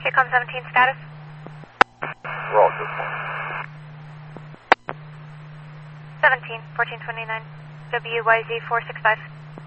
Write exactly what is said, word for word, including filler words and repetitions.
K-Com seventeen status? We're all good for seventeen, fourteen twenty-nine, W Y Z four six five.